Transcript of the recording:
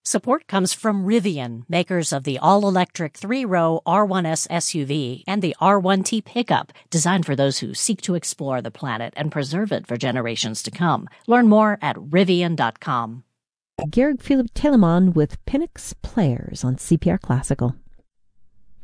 Support comes from Rivian, makers of the all-electric 3-row R1S SUV and the R1T pickup, designed for those who seek to explore the planet and preserve it for generations to come. Learn more at Rivian.com. Georg Philipp Telemann with Penix Players on CPR Classical.